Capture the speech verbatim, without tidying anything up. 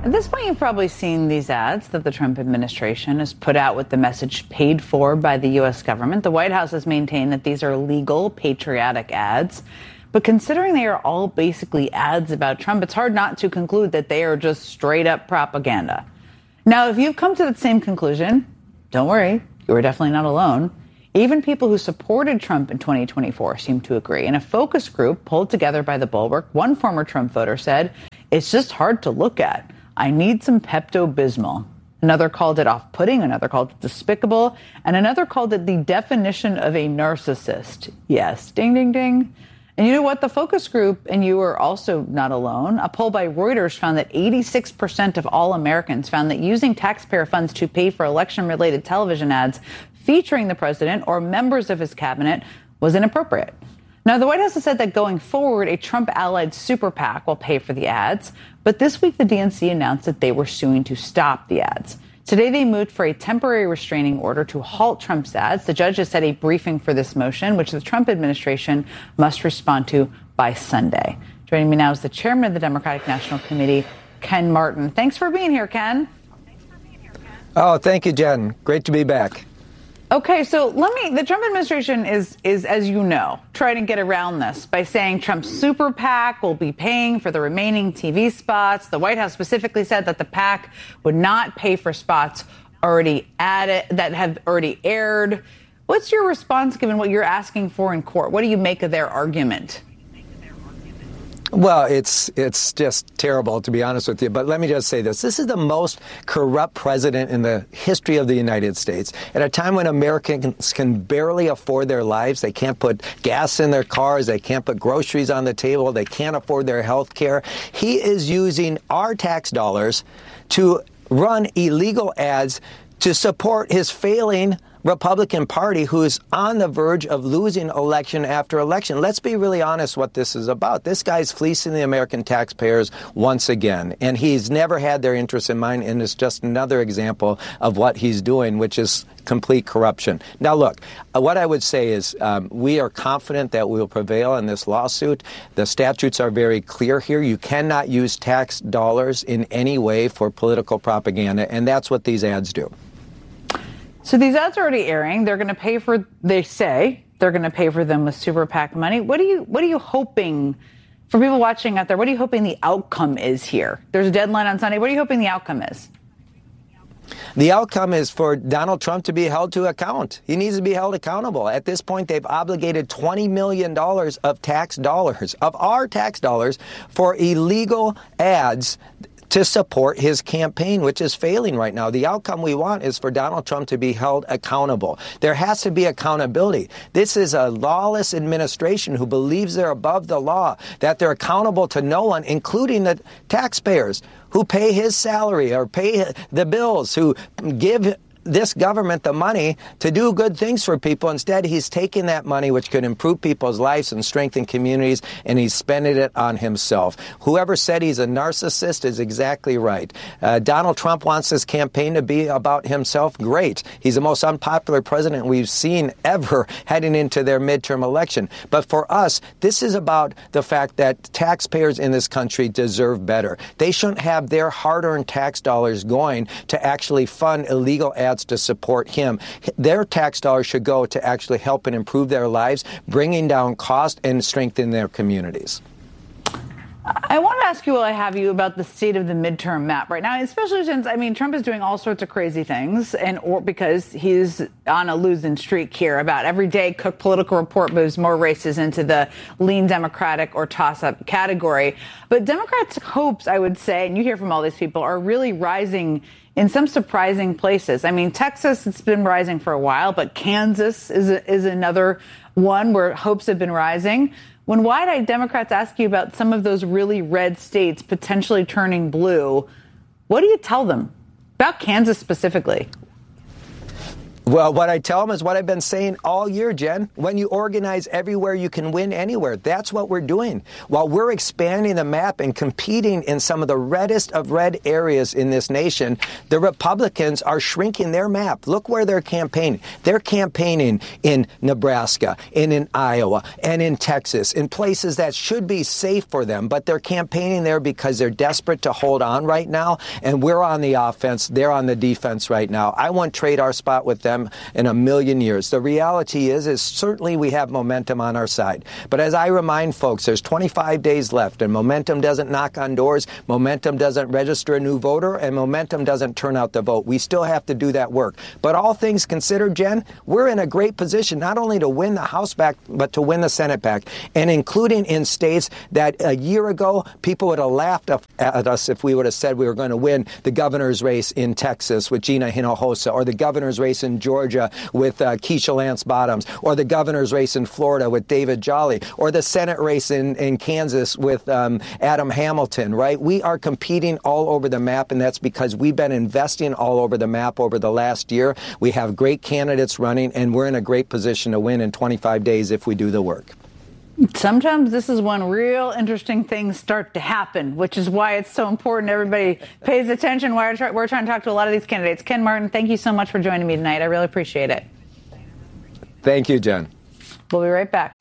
At this point, you've probably seen these ads that the Trump administration has put out with the message paid for by the U S government. The White House has maintained that these are legal, patriotic ads. But considering they are all basically ads about Trump, it's hard not to conclude that they are just straight up propaganda. Now, if you've come to that same conclusion, don't worry, you are definitely not alone. Even people who supported Trump in twenty twenty-four seem to agree. In a focus group pulled together by the Bulwark, one former Trump voter said, "It's just hard to look at. I need some Pepto-Bismol." Another called it off-putting, another called it despicable, and another called it the definition of a narcissist. Yes, ding, ding, ding. And you know what? The focus group, and you are also not alone, a poll by Reuters found that eighty-six percent of all Americans found that using taxpayer funds to pay for election-related television ads featuring the president or members of his cabinet was inappropriate. Now, the White House has said that going forward, a Trump-allied super PAC will pay for the ads. But this week, the D N C announced that they were suing to stop the ads. Today, they moved for a temporary restraining order to halt Trump's ads. The judge has set a briefing for this motion, which the Trump administration must respond to by Sunday. Joining me now is the chairman of the Democratic National Committee, Ken Martin. Thanks for being here, Ken. Oh, thank you, Jen. Great to be back. Okay, so let me, the Trump administration is, is, as you know, trying to get around this by saying Trump's super PAC will be paying for the remaining T V spots. The White House specifically said that the PAC would not pay for spots already added, that have already aired. What's your response given what you're asking for in court? What do you make of their argument? Well, it's it's just terrible, to be honest with you. But let me just say this. This is the most corrupt president in the history of the United States. At a time when Americans can barely afford their lives, they can't put gas in their cars, they can't put groceries on the table, they can't afford their health care. He is using our tax dollars to run illegal ads to support his failing Republican Party, who is on the verge of losing election after election. Let's be really honest what this is about. This guy's fleecing the American taxpayers once again, and he's never had their interests in mind, and it's just another example of what he's doing, which is complete corruption. Now, look, uh, what I would say is um, we are confident that we will prevail in this lawsuit. The statutes are very clear here. You cannot use tax dollars in any way for political propaganda, and that's what these ads do. So these ads are already airing. They're going to pay for, they say, they're going to pay for them with super PAC money. What are you, what are you hoping, for people watching out there, what are you hoping the outcome is here? There's a deadline on Sunday. What are you hoping the outcome is? The outcome is for Donald Trump to be held to account. He needs to be held accountable. At this point, they've obligated twenty million dollars of tax dollars, of our tax dollars, for illegal ads to support his campaign, which is failing right now. The outcome we want is for Donald Trump to be held accountable. There has to be accountability. This is a lawless administration who believes they're above the law, that they're accountable to no one, including the taxpayers who pay his salary or pay the bills, who give this government the money to do good things for people. Instead, he's taking that money, which could improve people's lives and strengthen communities, and he's spending it on himself. Whoever said he's a narcissist is exactly right. Uh, Donald Trump wants his campaign to be about himself. Great. He's the most unpopular president we've seen ever heading into their midterm election. But for us, this is about the fact that taxpayers in this country deserve better. They shouldn't have their hard-earned tax dollars going to actually fund illegal ads to support him. Their tax dollars should go to actually help and improve their lives, bringing down cost and strengthening their communities. I want to ask you while I have you about the state of the midterm map right now, especially since, I mean, Trump is doing all sorts of crazy things, and or because he's on a losing streak here. About every day, Cook Political Report moves more races into the lean Democratic or toss-up category. But Democrats' hopes, I would say, and you hear from all these people, are really rising in some surprising places. I mean, Texas, it's been rising for a while, but Kansas is a, is another one where hopes have been rising. When wide-eyed Democrats ask you about some of those really red states potentially turning blue, what do you tell them about Kansas specifically? Well, what I tell them is what I've been saying all year, Jen. When you organize everywhere, you can win anywhere. That's what we're doing. While we're expanding the map and competing in some of the reddest of red areas in this nation, the Republicans are shrinking their map. Look where they're campaigning. They're campaigning in Nebraska, and in Iowa, and in Texas, in places that should be safe for them, but they're campaigning there because they're desperate to hold on right now, and we're on the offense. They're on the defense right now. I won't trade our spot with them in a million years. The reality is, is certainly we have momentum on our side. But as I remind folks, there's twenty-five days left, and momentum doesn't knock on doors, momentum doesn't register a new voter, and momentum doesn't turn out the vote. We still have to do that work. But all things considered, Jen, we're in a great position not only to win the House back, but to win the Senate back, and including in states that a year ago, people would have laughed at us if we would have said we were going to win the governor's race in Texas with Gina Hinojosa, or the governor's race in Georgia with uh, Keisha Lance Bottoms, or the governor's race in Florida with David Jolly, or the Senate race in, in Kansas with um, Adam Hamilton, right? We are competing all over the map, and that's because we've been investing all over the map over the last year. We have great candidates running, and we're in a great position to win in twenty-five days if we do the work. Sometimes this is when real interesting things start to happen, which is why it's so important everybody pays attention. Why we're trying to talk to a lot of these candidates. Ken Martin, thank you so much for joining me tonight. I really appreciate it. Thank you, Jen. We'll be right back.